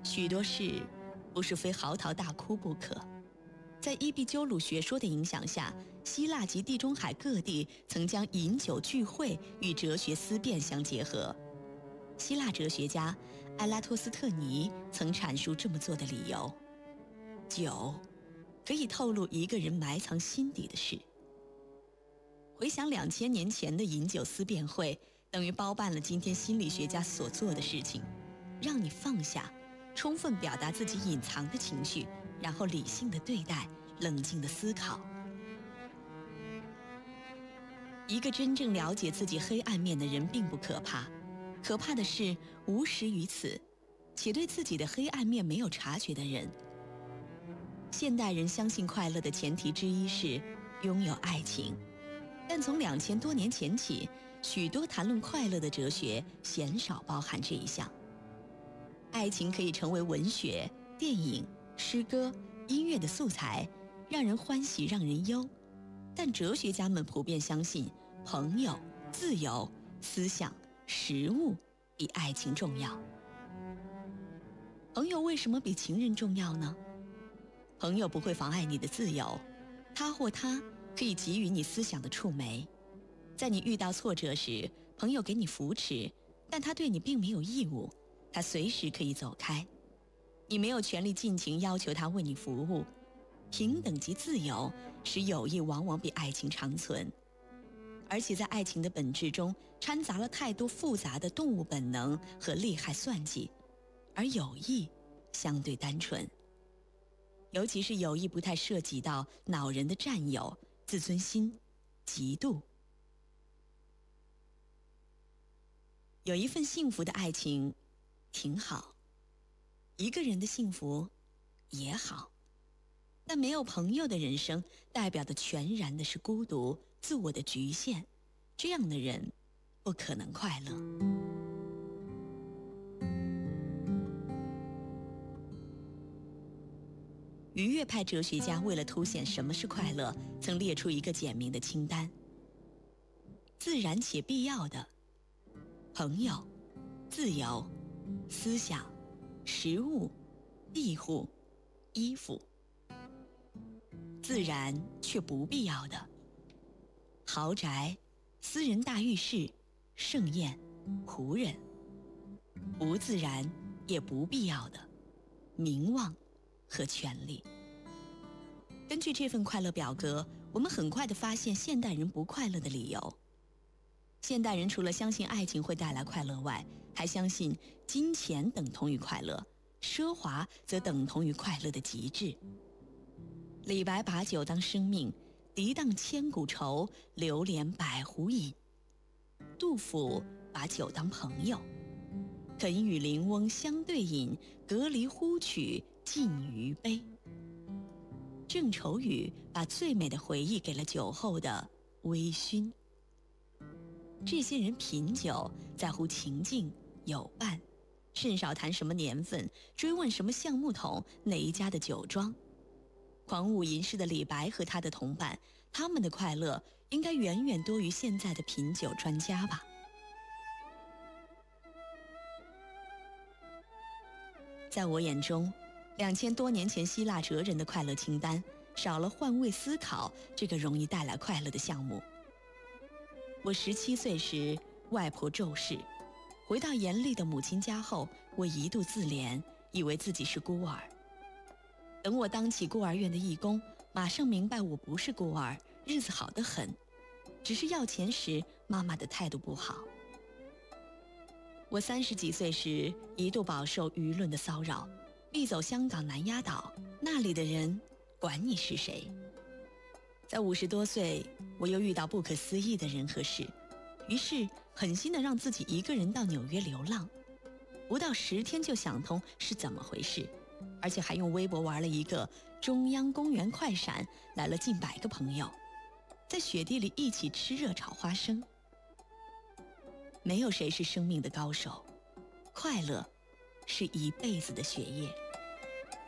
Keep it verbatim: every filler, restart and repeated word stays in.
许多事不是非嚎啕大哭不可。在伊壁鸠鲁学说的影响下，希腊及地中海各地曾将饮酒聚会与哲学思辨相结合。希腊哲学家埃拉托斯特尼曾阐述这么做的理由：酒可以透露一个人埋藏心底的事。回想两千年前的饮酒思辨会，等于包办了今天心理学家所做的事情，让你放下，充分表达自己隐藏的情绪，然后理性的对待，冷静的思考。一个真正了解自己黑暗面的人并不可怕，可怕的是无识于此，且对自己的黑暗面没有察觉的人。现代人相信快乐的前提之一是拥有爱情，但从两千多年前起，许多谈论快乐的哲学鲜少包含这一项。爱情可以成为文学、电影、诗歌、音乐的素材，让人欢喜，让人忧。但哲学家们普遍相信，朋友、自由、思想、食物比爱情重要。朋友为什么比情人重要呢？朋友不会妨碍你的自由，他或她可以给予你思想的触媒。在你遇到挫折时，朋友给你扶持，但他对你并没有义务，他随时可以走开。你没有权利尽情要求他为你服务。平等及自由使友谊往往比爱情长存，而且在爱情的本质中掺杂了太多复杂的动物本能和利害算计，而友谊相对单纯。尤其是友谊不太涉及到恼人的占有、自尊心、嫉妒。有一份幸福的爱情挺好，一个人的幸福也好，但没有朋友的人生代表的全然的是孤独、自我的局限，这样的人不可能快乐。愉悦派哲学家为了凸显什么是快乐，曾列出一个简明的清单：自然且必要的朋友、自由、思想、食物、庇护、衣服；自然却不必要的豪宅、私人大浴室、盛宴、仆人；不自然也不必要的名望和权力。根据这份快乐表格，我们很快地发现现代人不快乐的理由。现代人除了相信爱情会带来快乐外，还相信金钱等同于快乐，奢华则等同于快乐的极致。李白把酒当生命，涤荡千古愁，流连百壶饮。杜甫把酒当朋友，肯与邻翁相对饮，隔离呼取尽余杯。郑愁予把最美的回忆给了酒后的微醺。这些人品酒在乎情境、有伴，甚少谈什么年份，追问什么橡木桶，哪一家的酒庄。狂舞吟诗的李白和他的同伴，他们的快乐应该远远多于现在的品酒专家吧。在我眼中，两千多年前希腊哲人的快乐清单少了换位思考这个容易带来快乐的项目。我十七岁时，外婆骤逝，回到严厉的母亲家后，我一度自怜，以为自己是孤儿。等我当起孤儿院的义工，马上明白我不是孤儿，日子好得很，只是要钱时妈妈的态度不好。我三十几岁时，一度饱受舆论的骚扰，避走香港南丫岛，那里的人管你是谁。在五十多岁，我又遇到不可思议的人和事，于是狠心地让自己一个人到纽约流浪。不到十天就想通是怎么回事，而且还用微博玩了一个中央公园快闪，来了近百个朋友，在雪地里一起吃热炒花生。没有谁是生命的高手，快乐是一辈子的学业。